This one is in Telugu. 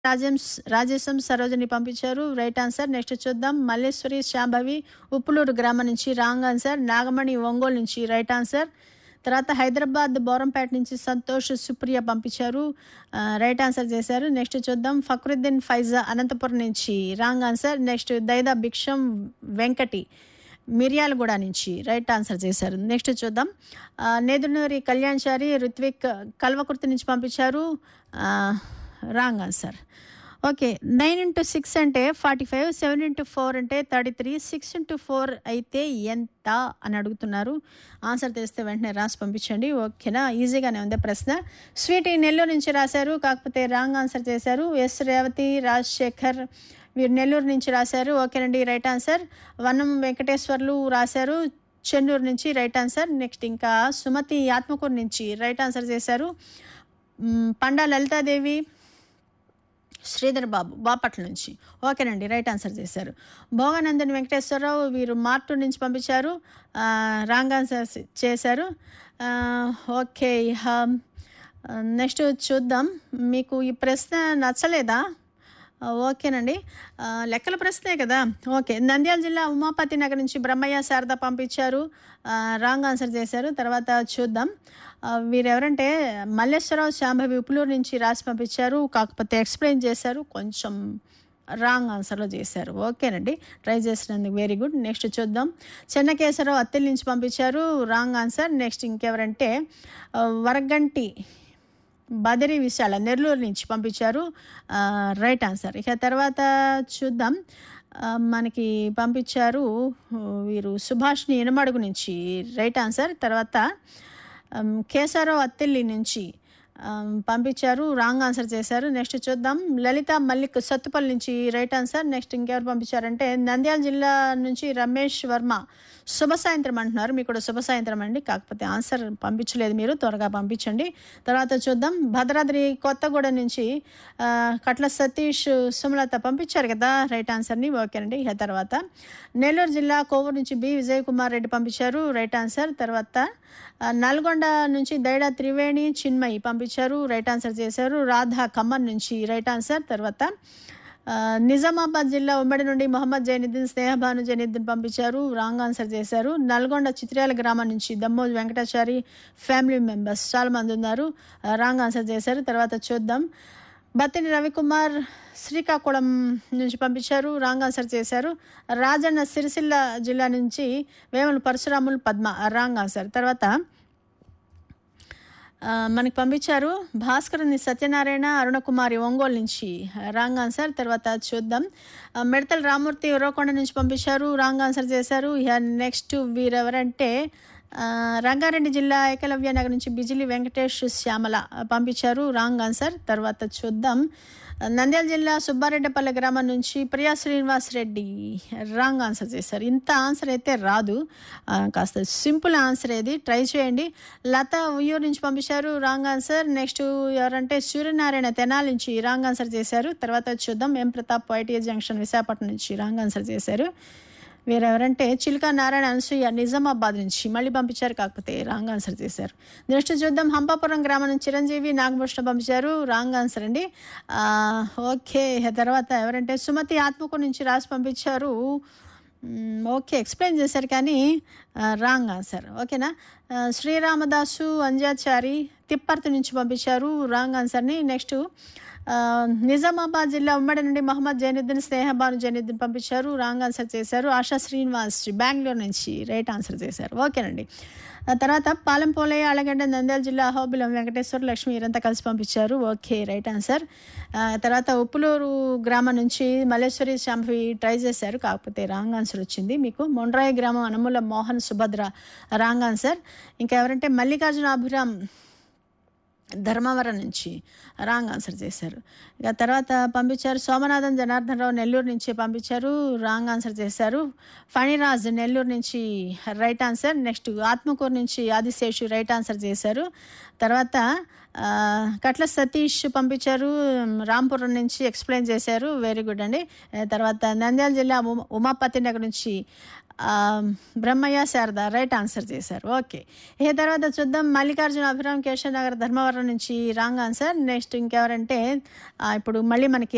రాజేశం సరోజిని పంపించారు. Right answer. నెక్స్ట్ చూద్దాం. మల్లేశ్వరి శాంభవి ఉప్పులూరు గ్రామం నుంచి రాంగ్ ఆన్సర్. నాగమణి ఒంగోలు నుంచి రైట్ ఆన్సర్. తర్వాత హైదరాబాద్ బోరంపేట నుంచి సంతోష్ సుప్రియ పంపించారు. రైట్ ఆన్సర్ చేశారు. నెక్స్ట్ చూద్దాం. ఫక్రుద్దీన్ ఫైజా అనంతపురం నుంచి రాంగ్ ఆన్సర్. నెక్స్ట్ దైదా భిక్షం వెంకటి మిర్యాలగూడ నుంచి రైట్ ఆన్సర్ చేశారు. నెక్స్ట్ చూద్దాం. నేదునూరి కళ్యాణ్చారి రుత్విక్ కల్వకుర్తి నుంచి పంపించారు. Wrong answer. ఓకే. 9x6 అంటే 45, 7x4 అంటే 33, 6x4 అయితే ఎంత అని అడుగుతున్నారు. ఆన్సర్ తెలిస్తే వెంటనే రాసి పంపించండి. ఓకేనా? ఈజీగానే ఉంది ప్రశ్న. స్వీటీ నెల్లూరు నుంచి రాశారు, కాకపోతే రాంగ్ ఆన్సర్ చేశారు. ఎస్ రేవతి రాజశేఖర్ వీరు నెల్లూరు నుంచి రాశారు. ఓకేనండి, రైట్ ఆన్సర్. వనం వెంకటేశ్వర్లు రాశారు చెన్నూరు నుంచి రైట్ ఆన్సర్. నెక్స్ట్ ఇంకా సుమతి ఆత్మకూరు నుంచి రైట్ ఆన్సర్ చేశారు. పండా లలితాదేవి శ్రీధర్ బాబు బాపట్ల నుంచి ఓకేనండి, రైట్ ఆన్సర్ చేశారు. భోగానందన్ వెంకటేశ్వరరావు వీరు మార్టూర్ నుంచి పంపించారు. రాంగ్ ఆన్సర్ చేశారు. ఓకే. నెక్స్ట్ చూద్దాం. మీకు ఈ ప్రశ్న నచ్చలేదా? ఓకేనండి, లెక్కల ప్రశ్నే కదా. ఓకే. నంద్యాల జిల్లా ఉమాపతి నగర్ నుంచి బ్రహ్మయ్య శారద పంపించారు. రాంగ్ ఆన్సర్ చేశారు. తర్వాత చూద్దాం. వీరెవరంటే మల్లేశ్వరరావు శాంభవి ఉప్పులూరు నుంచి రాసి పంపించారు, కాకపోతే ఎక్స్ప్లెయిన్ చేశారు, కొంచెం రాంగ్ ఆన్సర్లో చేశారు. ఓకేనండి, ట్రై చేసినందుకు వెరీ గుడ్. నెక్స్ట్ చూద్దాం. చెన్నకేశ్వరరావు అత్తిల్ నుంచి పంపించారు. Wrong answer. Next ఇంకెవరంటే Varaganti Badari విశాల నెల్లూరు నుంచి పంపించారు. Right answer. ఇక తర్వాత చూద్దాం. మనకి పంపించారు వీరు సుభాష్ని ఎనమడుగు నుంచి రైట్ ఆన్సర్. తర్వాత కేశవరావు అత్తిల్లి నుంచి పంపించారు, రాంగ్ ఆన్సర్ చేశారు. నెక్స్ట్ చూద్దాం. లలిత మల్లిక్ సత్తుపల్లి నుంచి రైట్ ఆన్సర్. నెక్స్ట్ ఇంకెవరు పంపించారంటే నంద్యాల జిల్లా నుంచి రమేష్ వర్మ శుభ సాయంత్రం అంటున్నారు. మీకు కూడా శుభ సాయంత్రం అండి, కాకపోతే ఆన్సర్ పంపించలేదు, మీరు త్వరగా పంపించండి. తర్వాత చూద్దాం. భద్రాద్రి కొత్తగూడెం నుంచి కట్ల సతీష్ సుమలత పంపించారు కదా రైట్ ఆన్సర్ని. ఓకేనండి. ఇక తర్వాత నెల్లూరు జిల్లా కోవూరు నుంచి బి విజయ్ కుమార్ రెడ్డి పంపించారు, రైట్ ఆన్సర్. తర్వాత నల్గొండ నుంచి దైడా త్రివేణి చిన్మయి పంపించారు, రైట్ ఆన్సర్ చేశారు. రాధా ఖమ్మం నుంచి రైట్ ఆన్సర్. తర్వాత నిజామాబాద్ జిల్లా ఉమ్మడి నుండి మొహమ్మద్ జైనుద్దీన్ స్నేహభాను జైనుద్దీన్ పంపించారు, రాంగ్ ఆన్సర్ చేశారు. నల్గొండ చిత్ర్యాల గ్రామం నుంచి దమ్మోజు వెంకటాచారి ఫ్యామిలీ మెంబర్స్ చాలా మంది ఉన్నారు, రాంగ్ ఆన్సర్ చేశారు. తర్వాత చూద్దాం. బత్తిని రవికుమార్ శ్రీకాకుళం నుంచి పంపించారు, రాంగ్ ఆన్సర్ చేశారు. రాజన్న సిరిసిల్ల జిల్లా నుంచి వేముల పరశురాములు పద్మ, రాంగ్ ఆన్సర్. తర్వాత మనకి పంపించారు భాస్కరుని సత్యనారాయణ అరుణకుమారి ఒంగోలు నుంచి, రాంగ్ ఆన్సర్. తర్వాత చూద్దాం. మిడతల రామూర్తి ఉరవకొండ నుంచి పంపించారు, రాంగ్ ఆన్సర్ చేశారు. నెక్స్ట్ వీరెవరంటే రంగారెడ్డి జిల్లా ఏకలవ్య నగర్ నుంచి బిజిలి వెంకటేష్ శ్యామల పంపించారు, రాంగ్ ఆన్సర్. తర్వాత చూద్దాం. నంద్యాల జిల్లా సుబ్బారెడ్డిపల్లి గ్రామం నుంచి ప్రియా శ్రీనివాస్ రెడ్డి రాంగ్ ఆన్సర్ చేశారు. ఇంత ఆన్సర్ అయితే రాదు, కాస్త సింపుల్ ఆన్సర్ ఏది, ట్రై చేయండి. లత ఉయ్యూరు నుంచి పంపించారు, రాంగ్ ఆన్సర్. నెక్స్ట్ ఎవరంటే సూర్యనారాయణ తెనాలి నుంచి రాంగ్ ఆన్సర్ చేశారు. తర్వాత చూద్దాం. ఎం ప్రతాప్ వైటీఎస్ జంక్షన్ విశాఖపట్నం నుంచి రాంగ్ ఆన్సర్ చేశారు. వీరెవరంటే చిలుక నారాయణ అనసూయ నిజామాబాద్ నుంచి మళ్ళీ పంపించారు, కాకపోతే రాంగ్ ఆన్సర్ చేశారు. నెక్స్ట్ చూద్దాం. హంపాపురం గ్రామం నుంచి చిరంజీవి నాగభూషణ పంపించారు, రాంగ్ ఆన్సర్ అండి. ఓకే. తర్వాత ఎవరంటే సుమతి ఆత్మకూరు నుంచి రాసి పంపించారు, ఓకే ఎక్స్ప్లెయిన్ చేశారు కానీ రాంగ్ ఆన్సర్. ఓకేనా. శ్రీరామదాసు అంజాచారి తిప్పర్తి నుంచి పంపించారు, రాంగ్ ఆన్సర్ని. నెక్స్ట్ నిజామాబాద్ జిల్లా ఉమ్మడి నుండి మహమ్మద్ జైనుద్దీన్ స్నేహబాను జైనుద్దీన్ పంపించారు, రాంగ్ ఆన్సర్ చేశారు. ఆశా శ్రీనివాస్ బెంగళూరు నుంచి రైట్ ఆన్సర్ చేశారు. ఓకేనండి. తర్వాత పాలెంపోలయ్య అలగడ్డ నంద్యాల జిల్లా అహోబిలం వెంకటేశ్వర లక్ష్మి వీరంతా కలిసి పంపించారు, ఓకే రైట్ ఆన్సర్. తర్వాత ఉప్పులూరు గ్రామం నుంచి మల్లేశ్వరి శాంభవి ట్రై చేశారు, కాకపోతే రాంగ్ ఆన్సర్ వచ్చింది మీకు. మొండ్రాయి గ్రామం అనుముల మోహన్ సుభద్ర, రాంగ్ ఆన్సర్. ఇంకా ఎవరంటే మల్లికార్జున అభిరామ్ ధర్మవరం నుంచి రాంగ్ ఆన్సర్ చేశారు. ఇక తర్వాత పంపించారు సోమనాథన్ జనార్దన్ రావు నెల్లూరు నుంచి పంపించారు, రాంగ్ ఆన్సర్ చేశారు. ఫణిరాజ్ నెల్లూరు నుంచి రైట్ ఆన్సర్. నెక్స్ట్ ఆత్మకూరు నుంచి ఆదిశేషు రైట్ ఆన్సర్ చేశారు. తర్వాత కట్ల సతీష్ పంపించారు, రాంపురం నుంచి ఎక్స్ప్లెయిన్ చేశారు, వెరీ గుడ్ అండి. తర్వాత నంద్యాల జిల్లా ఉమాపతి నగర్ నుంచి బ్రహ్మయ్య శారద రైట్ ఆన్సర్ చేశారు, ఓకే. ఏ తర్వాత చూద్దాం. మల్లికార్జున అభిరామ్ కేశవ్ నగర్ ధర్మవరం నుంచి రాంగ్ ఆన్సర్. నెక్స్ట్ ఇంకెవరంటే ఇప్పుడు మళ్ళీ మనకి